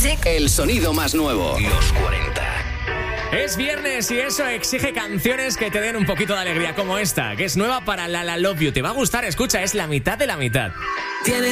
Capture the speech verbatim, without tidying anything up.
Music. El sonido más nuevo. Los cuarenta. Es viernes y eso exige canciones que te den un poquito de alegría, como esta, que es nueva para La La Love You. Te va a gustar, escucha, es la mitad de la mitad. Tienes